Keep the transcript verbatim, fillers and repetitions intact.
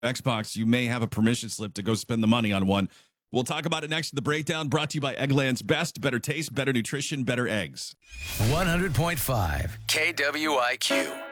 Xbox, you may have a permission slip to go spend the money on one. We'll talk about it next in the breakdown, brought to you by Eggland's Best. Better taste, better nutrition, better eggs. one hundred point five K W I Q.